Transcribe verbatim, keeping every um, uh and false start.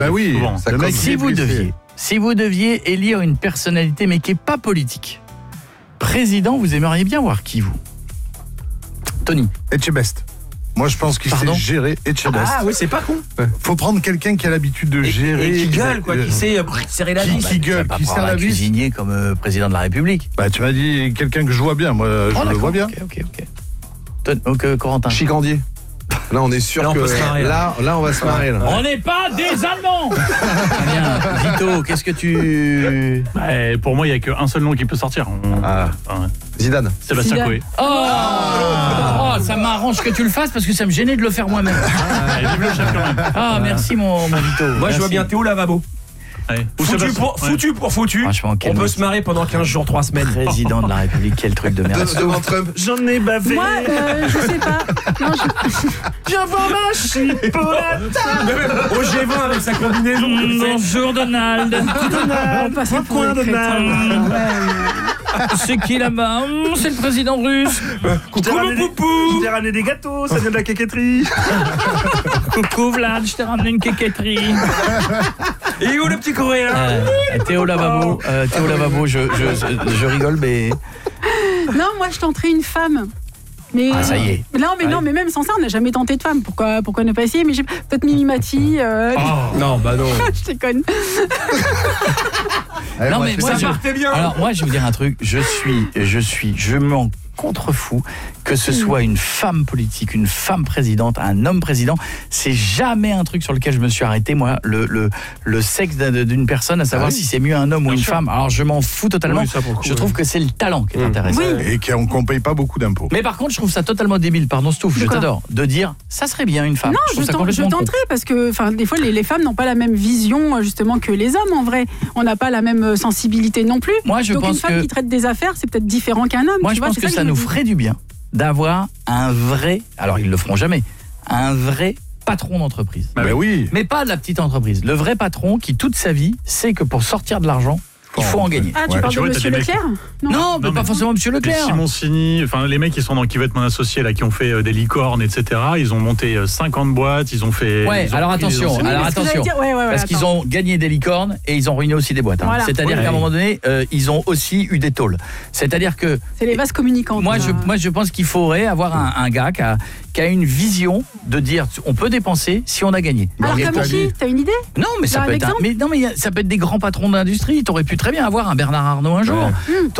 Bah oui, Souvent. le mec, Si vous deviez, si vous deviez élire une personnalité mais qui n'est pas politique, président, vous aimeriez bien voir qui, vous? Tony. Etchebest. Moi, je pense qu'il sait Pardon gérer Etchebest. Ah oui, c'est pas con. Faut prendre quelqu'un qui a l'habitude de Et, gérer. et qui gueule, quoi, euh, qui sait euh, serrer la qui- vis. qui gueule, Pas qui prendre serre la un vis. cuisinier comme euh, président de la République. Bah, tu m'as dit quelqu'un que je vois bien. Moi, je Oh, le d'accord. vois bien. Ok, ok, ok. Ton- donc, euh, Corentin. Chicandier. Là, on est sûr Là, on que peut se marrer, là. là, là, on va se marrer. Là. On n'est pas des Allemands. Très bien. Vito, qu'est-ce que tu... Bah, pour moi, il n'y a qu'un seul nom qui peut sortir. On- Ah. Enfin, Zidane. Sébastien Zidane. Coé. Oh, oh, ça m'arrange que tu le fasses parce que ça me gênait de le faire moi-même. Allez, vive le chef quand même. Ah, merci mon, mon Vito. Moi, je Merci. vois bien Théo Lavabo. Allez. Ou Foutu Sébastien. pour, Ouais. foutu pour foutu. Franchement, quel On peut mec. se marrer pendant quinze jours, trois semaines. Président de la République, quel truc de merde. Devant Trump. J'en ai bavé. Moi, euh, je sais pas. Non, je... Viens voir ma chipolata. Au G vingt avec sa combinaison. Bonjour Donald. on passe pour des crétins. C'est qui là-bas? Hum, C'est le président russe. Coucou mon poupou. Je t'ai ramené des gâteaux, ça vient de la caquetterie. Coucou Vlad, je t'ai ramené une quéquetterie. Et où le petit coréen? Euh, Théo Lavabo, euh, Théo Lavabo, je, je, je rigole, mais Non, moi, je tenterais une femme. Mais, ah, ça y est. Non, mais non, Allez. mais même sans ça, on n'a jamais tenté de femme. Pourquoi, pourquoi ne pas essayer? Mais j'ai peut-être Mimi Mati. Euh... Non, bah non. je déconne. Allez, Non moi, mais je fais moi ça je... partait bien. Alors moi je vais vous dire un truc, je suis je suis je m'en contrefous que ce soit une femme politique, une femme présidente, un homme président, c'est jamais un truc sur lequel je me suis arrêté moi, le le le sexe d'un- d'une personne, à savoir Ah oui. si c'est mieux un homme ou une sûr. femme. Alors je m'en fous totalement. Oui, ça, pour le coup, je oui. trouve que c'est le talent qui est intéressant. Oui. Et qu'on ne paye pas beaucoup d'impôts. Mais par contre, je trouve ça totalement débile, pardon Stouff, je De quoi t'adore, de dire ça serait bien une femme. Non, je trouve je, ça tente- je complètement con. tenterai parce que enfin, des fois, les, les femmes n'ont pas la même vision euh, justement que les hommes en vrai. On n'a pas la même euh, sensibilité non plus. Moi je Donc une pense femme que qui traite des affaires, c'est peut-être différent qu'un homme. Moi, tu je vois, pense c'est que ça je me nous dis. ferait du bien d'avoir un vrai, alors ils le feront jamais, un vrai patron d'entreprise. Bah Bah oui. Mais pas de la petite entreprise. Le vrai patron qui, toute sa vie, sait que pour sortir de l'argent, il faut en gagner. Ah, tu Ouais, parles tu de vois, t'as Monsieur des mecs- Leclerc? Non. Non, mais Non, pas mais- forcément Monsieur Les Leclerc. Simoncini, enfin les mecs qui sont dans qui va être mon associé là, qui ont fait euh, des licornes, et cetera. Ils ont monté euh, cinquante boîtes, ils ont fait. Ouais, ils ont alors pris les attention, anciennes- alors mais ce que j'allais attention. dire- ouais, ouais, ouais, Parce attends. qu'ils ont gagné des licornes et ils ont ruiné aussi des boîtes. hein. Voilà. C'est-à-dire Ouais. qu'à un moment donné, euh, ils ont aussi eu des tôles. C'est-à-dire que C'est les vases communicants. moi, ça. je, moi, je pense qu'il faudrait avoir un, un gars qui a, qui a une vision de dire on peut dépenser si on a gagné. Alors, Marguerite comme qui? Talley. T'as une idée? Non, mais ça Là, peut un être un, exemple mais non, mais y a- ça peut être des grands patrons d'industrie. T'aurais pu très bien avoir un Bernard Arnault un jour. Ouais.